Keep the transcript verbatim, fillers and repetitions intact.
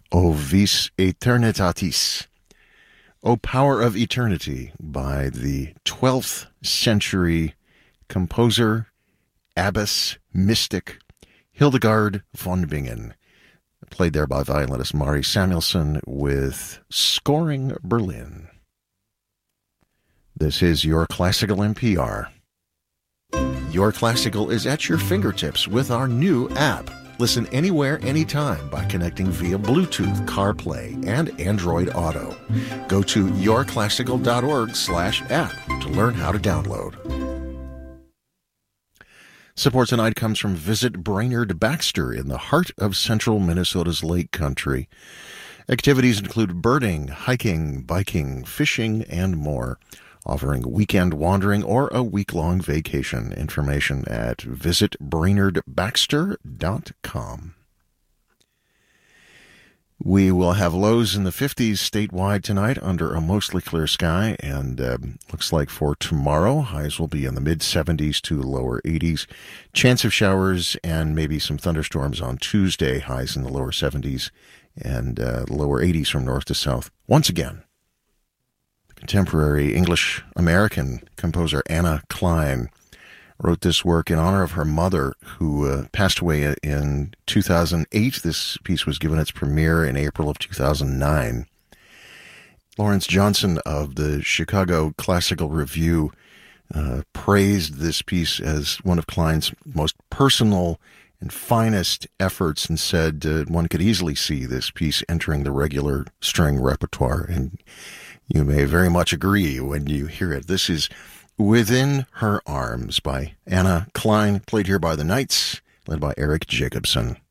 O Vis Eternitatis, O Power of Eternity, by the twelfth century composer, abbess, mystic, Hildegard von Bingen, played there by violinist Mari Samuelson with Scoring Berlin. This is Your Classical N P R. Your Classical is at your fingertips with our new app. Listen anywhere, anytime by connecting via Bluetooth, CarPlay, and Android Auto. Go to yourclassical.org slash app to learn how to download. Support tonight comes from Visit Brainerd Baxter in the heart of central Minnesota's Lake Country. Activities include birding, hiking, biking, fishing, and more. Offering weekend wandering or a week-long vacation. Information at visit brainerd baxter dot com. We will have lows in the fifties statewide tonight under a mostly clear sky, and uh, looks like for tomorrow, highs will be in the mid-seventies to lower eighties. Chance of showers and maybe some thunderstorms on Tuesday, highs in the lower seventies and uh, lower eighties from north to south. Once again, contemporary English-American composer Anna Klein wrote this work in honor of her mother, who uh, passed away in two thousand eight. This piece was given its premiere in April of two thousand nine. Lawrence Johnson of the Chicago Classical Review uh, praised this piece as one of Klein's most personal and finest efforts and said uh, one could easily see this piece entering the regular string repertoire. And you may very much agree when you hear it. This is Within Her Arms by Anna Klein, played here by the Knights, led by Eric Jacobson.